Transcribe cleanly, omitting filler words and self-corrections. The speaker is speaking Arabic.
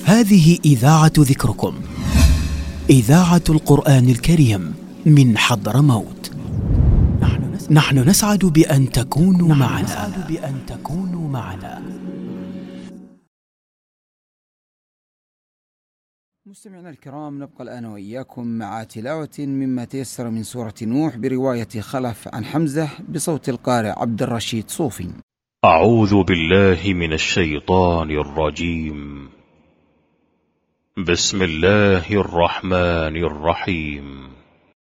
هذه إذاعة ذكركم، إذاعة القرآن الكريم من حضرموت. نحن نسعد بأن تكونوا معنا. مستمعينا الكرام، نبقى الآن وإياكم مع تلاوة مما تيسر من سورة نوح برواية خلف عن حمزة بصوت القارئ عبد الرشيد صوفي. أعوذ بالله من الشيطان الرجيم. بسم الله الرحمن الرحيم.